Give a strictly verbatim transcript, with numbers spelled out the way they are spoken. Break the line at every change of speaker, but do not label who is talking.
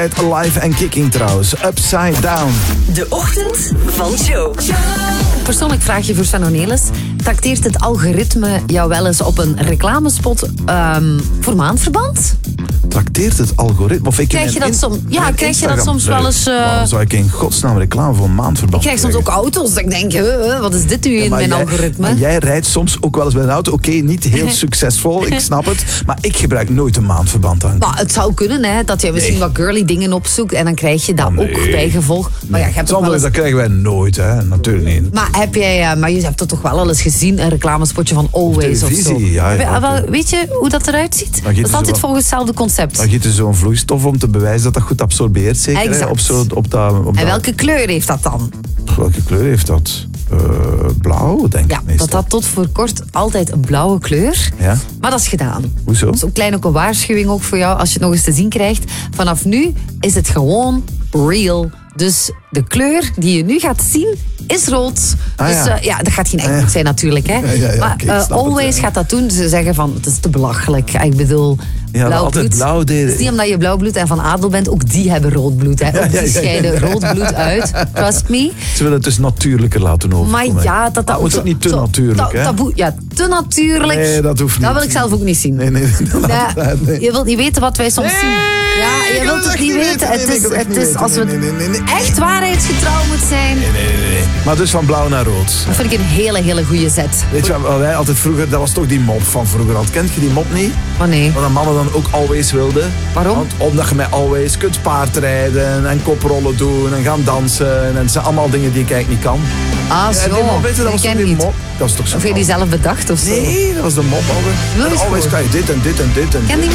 Het Alive en Kicking trouwens. Upside Down.
De ochtend van Joe.
Persoonlijk vraagje voor Sanonelis. Trakteert het algoritme jou wel eens op een reclamespot um, voor maandverband?
Trakteert het algoritme? Of ik
Krijg je dat, som, ja, krijg je dat soms wel eens... Uh...
Waarom zou ik in godsnaam reclame voor een maandverband
Ik krijg soms ook auto's. Dat ik denk, uh, wat is dit nu in
ja,
mijn
jij,
algoritme?
Maar jij rijdt soms ook wel eens met een auto. Oké, okay, niet heel succesvol, ik snap het. Maar ik gebruik nooit een maandverband aan.
Maar het zou kunnen, hè, dat jij misschien nee. wat girly dingen opzoekt en dan krijg je dat oh, nee. ook bij gevolg. Maar
nee.
ja, je hebt
Zonder, eens... dat krijgen wij nooit, hè? Natuurlijk niet.
Maar, heb jij, maar je hebt het toch wel al eens gezien, een reclamespotje van Always of zo?
Ja, ja,
ja, weet je hoe dat eruit ziet? Dat is altijd volgens hetzelfde concept.
Dan giet je zo'n vloeistof om te bewijzen dat dat goed absorbeert, zeker?
Exact.
Hè? Op zo, op dat, op
en
dat...
welke kleur heeft dat dan?
Welke kleur heeft dat? Uh, blauw, denk ik
ja,
meestal.
dat had tot voor kort altijd een blauwe kleur.
Ja?
Maar dat is gedaan.
Hoezo?
Dat is ook klein ook een waarschuwing ook voor jou als je het nog eens te zien krijgt. Vanaf nu is het gewoon real. Dus de kleur die je nu gaat zien is rood.
Ah,
dus
ja.
Uh, ja, dat gaat geen echt goed zijn natuurlijk. Hè.
Ja, ja, ja,
maar
okay,
uh, Always het, ja. gaat dat doen. Ze zeggen van, het is te belachelijk. Ik bedoel,
ja,
blauw
altijd
bloed.
Blauw deden.
Het is niet omdat je blauw bloed en van adel bent. Ook die hebben rood bloed. Hè. Ook
ja, ja,
die scheiden
ja, ja, ja.
rood bloed uit. Trust me.
Ze willen het dus natuurlijker laten overkomen.
Maar ja, dat, dat
moet ook niet te zo, natuurlijk. Hè?
Taboe, ja, te natuurlijk.
Nee, dat hoeft niet.
Dat wil ik zelf ook niet zien.
Nee, nee, nee,
ja, nee. Je wilt niet weten wat wij soms
nee,
zien. Ja, je wilt het niet weten. Het is, het is als we echt waarheidsgetrouw moet zijn.
Nee, nee, nee, nee. Maar dus van blauw naar rood.
Dat vind ik een hele, hele goede zet.
Weet je wat wij altijd vroeger, dat was toch die mop van vroeger al. Kent je die mop niet?
Oh nee.
Wat de mannen dan ook always wilden.
Waarom?
Want omdat je met always kunt paardrijden en koprollen doen en gaan dansen. En het zijn allemaal dingen die ik eigenlijk niet kan.
Ah, zo.
Ja, die mop, weet je, dat was toch die
niet.
mop? Dat was toch zo.
Of heb je die zelf bedacht of zo?
Nee, dat was de mop. Always, always kan je dit en dit en dit en dit.